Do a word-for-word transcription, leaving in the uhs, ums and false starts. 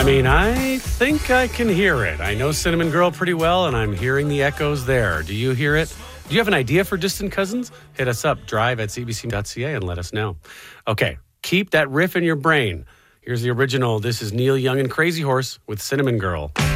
I mean, I think I can hear it. I know Cinnamon Girl pretty well, and I'm hearing the echoes there. Do you hear it? Do you have an idea for Distant Cousins? Hit us up, drive at c b c dot c a, and let us know. Okay, keep that riff in your brain. Here's the original. This is Neil Young and Crazy Horse with Cinnamon Girl.